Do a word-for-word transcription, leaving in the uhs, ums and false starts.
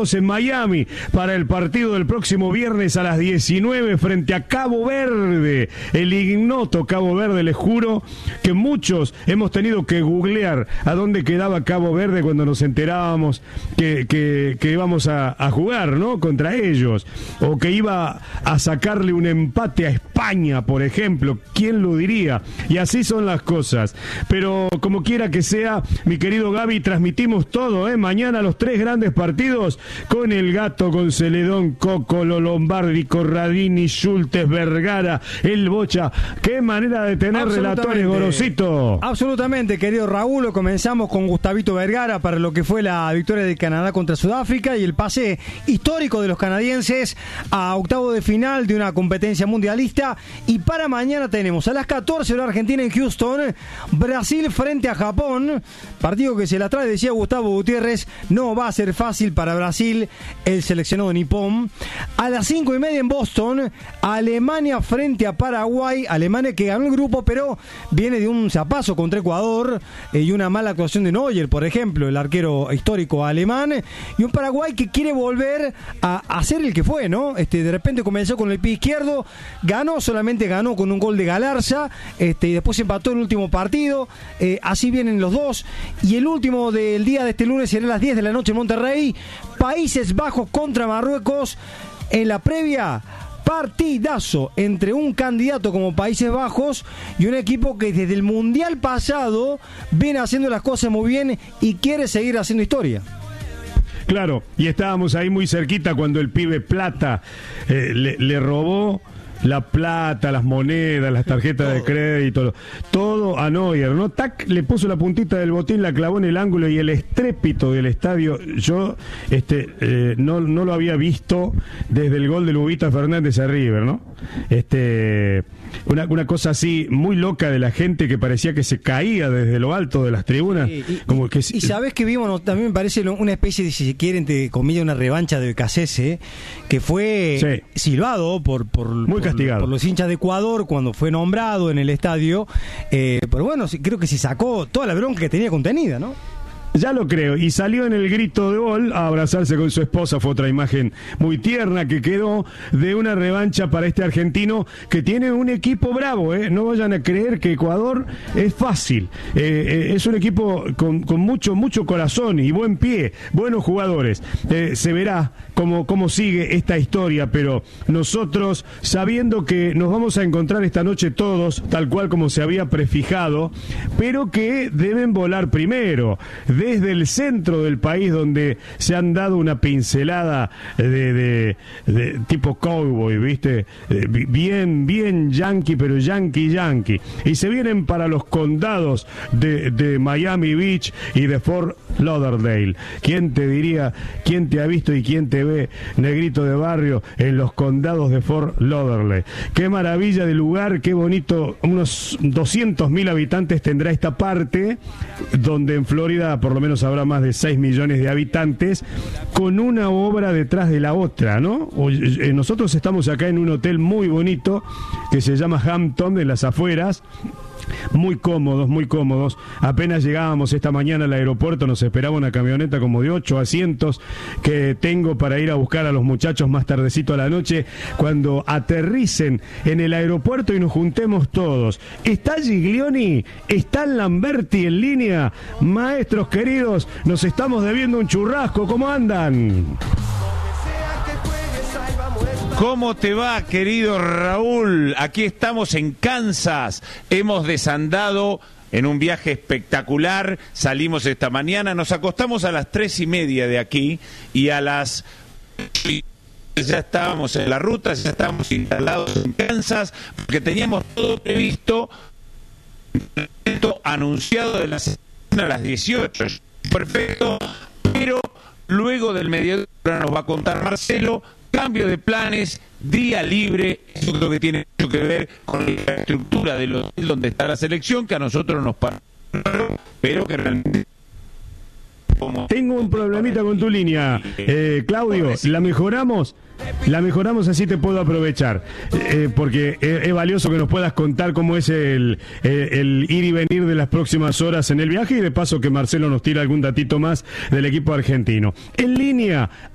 estamos en Miami para el partido del próximo viernes a las diecinueve frente a Cabo Verde, el ignoto Cabo Verde. Les juro que muchos hemos tenido que googlear a dónde quedaba Cabo Verde cuando nos enterábamos que, que, que íbamos a, a jugar, ¿no?, contra ellos, o que iba a sacarle un empate a España, por ejemplo. ¿Quién lo diría? Y así son las cosas. Pero como quiera que sea, mi querido Gaby, transmitimos todo, ¿eh? Mañana los tres grandes partidos con el Gato, con Celedón, Coco, Lo Lombardi, Corradini, Schultes, Vergara, el Bocha. Qué manera de tener relatores, Gorosito. Absolutamente, querido Raúl. Comenzamos con Gustavito Vergara para lo que fue la victoria de Canadá contra Sudáfrica y el pase histórico de los canadienses a octavo de final de una competencia mundialista. Y para mañana tenemos a las catorce hora Argentina en Houston, Brasil frente a Japón, partido que se la trae, decía Gustavo Gutiérrez, no va a ser fácil para Brasil, el seleccionado nipón. A las cinco y media en Boston, Alemania frente a Paraguay, Alemania que ganó el grupo pero viene de un zapazo contra Ecuador eh, y una mala actuación de Neuer, por ejemplo, el arquero histórico alemán, y un Paraguay que quiere volver a, a ser el que fue, ¿no? Este, de repente comenzó con el pie izquierdo, ganó, solamente ganó con un gol de Galarza, este, y después empató el último partido, eh, así vienen los dos, y el último del día de este lunes será a las diez de la noche en Monterrey, Países Bajos contra Marruecos. En la previa, partidazo entre un candidato como Países Bajos y un equipo que desde el Mundial pasado viene haciendo las cosas muy bien y quiere seguir haciendo historia. Claro, y estábamos ahí muy cerquita cuando el pibe Plata eh, le, le robó la plata, las monedas, las tarjetas todo de crédito, todo a Neuer, ¿no? Tac, le puso la puntita del botín, la clavó en el ángulo, y el estrépito del estadio, yo este eh, no, no lo había visto desde el gol de Lubita Fernández a River, ¿no? Este, una, una cosa así muy loca de la gente que parecía que se caía desde lo alto de las tribunas. Sí, y, como que, y sabes que vimos, ¿no? También me parece una especie de, si se quieren, de comillas, una revancha de Becasese, que fue sí. silbado por, por, muy por, castigado por los hinchas de Ecuador cuando fue nombrado en el estadio, eh, pero bueno, creo que se sacó toda la bronca que tenía contenida, ¿no? Ya lo creo, y salió en el grito de gol a abrazarse con su esposa. Fue otra imagen muy tierna que quedó de una revancha para este argentino que tiene un equipo bravo, ¿eh? No vayan a creer que Ecuador es fácil, eh, eh, es un equipo con, con mucho mucho corazón y buen pie, buenos jugadores. Eh, se verá cómo, cómo sigue esta historia, pero nosotros, sabiendo que nos vamos a encontrar esta noche todos, tal cual como se había prefijado, pero que deben volar primero, desde el centro del país, donde se han dado una pincelada de, de, de tipo cowboy, ¿viste? Bien, bien yankee, pero yankee, yankee. Y se vienen para los condados de, de Miami Beach y de Fort Lauderdale. ¿Quién te diría, quién te ha visto y quién te ve, negrito de barrio, en los condados de Fort Lauderdale? Qué maravilla de lugar, qué bonito. Unos doscientos mil habitantes tendrá esta parte, donde en Florida por lo menos habrá más de seis millones de habitantes, con una obra detrás de la otra, ¿no? Nosotros estamos acá en un hotel muy bonito que se llama Hampton, de las afueras. Muy cómodos, muy cómodos. Apenas llegábamos esta mañana al aeropuerto, nos esperaba una camioneta como de ocho asientos que tengo para ir a buscar a los muchachos más tardecito a la noche, cuando aterricen en el aeropuerto y nos juntemos todos. ¿Está Giglioni? ¿Está Lamberti en línea? Maestros queridos, nos estamos debiendo un churrasco. ¿Cómo andan? ¿Cómo te va, querido Raúl? Aquí estamos en Kansas. Hemos desandado en un viaje espectacular. Salimos esta mañana, nos acostamos a las tres y media de aquí y a las... ya estábamos en la ruta, ya estábamos instalados en Kansas, porque teníamos todo previsto, anunciado de la semana a las dieciocho. Perfecto, pero luego del mediodía nos va a contar Marcelo. Cambio de planes, día libre, eso creo que tiene mucho que ver con la estructura del hotel donde está la selección, que a nosotros nos paró, pero que realmente... Tengo un problemita con tu línea, eh, Claudio, ¿la mejoramos? La mejoramos, así te puedo aprovechar, eh, porque es, es valioso que nos puedas contar cómo es el, el, el ir y venir de las próximas horas en el viaje, y de paso que Marcelo nos tire algún datito más del equipo argentino. En línea